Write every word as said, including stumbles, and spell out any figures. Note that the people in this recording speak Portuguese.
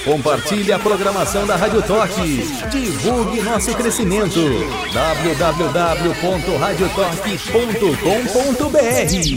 Compartilhe a programação da Rádio Torque. Divulgue nosso crescimento. w w w ponto rádio torque ponto com ponto b r